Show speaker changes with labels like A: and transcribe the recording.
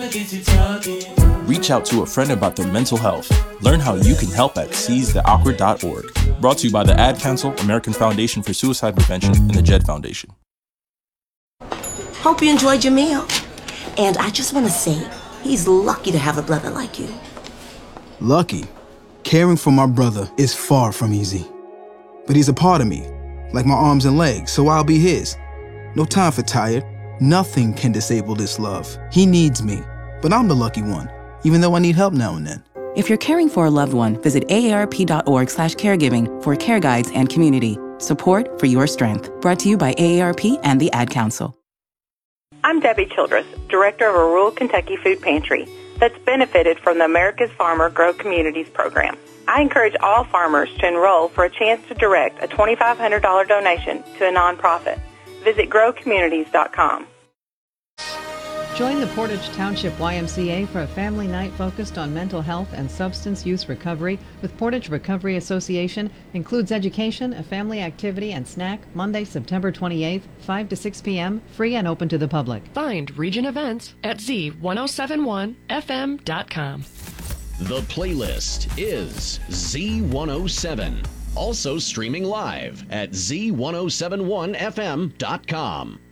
A: Reach out to a friend about their mental health. Learn how you can help at seizetheawkward.org. Brought to you by the Ad Council, American Foundation for Suicide Prevention, and the JED Foundation.
B: Hope you enjoyed your meal. And I just want to say, he's lucky to have a brother like you.
C: Lucky? Caring for my brother is far from easy. But he's a part of me, like my arms and legs, so I'll be his. No time for tired. Nothing can disable this love. He needs me, but I'm the lucky one, even though I need help now and then.
D: If you're caring for a loved one, visit aarp.org/caregiving for care guides and community. Support for your strength. Brought to you by AARP and the Ad Council.
E: I'm Debbie Childress, director of a rural Kentucky food pantry that's benefited from the America's Farmer Grow Communities program. I encourage all farmers to enroll for a chance to direct a $2,500 donation to a nonprofit. Visit growcommunities.com.
F: Join the Portage Township YMCA for a family night focused on mental health and substance use recovery with Portage Recovery Association. Includes education, a family activity, and snack. Monday, September 28th, 5 to 6 p.m., free and open to the public.
G: Find region events at z1071fm.com.
H: The playlist is Z107. Also streaming live at z1071fm.com.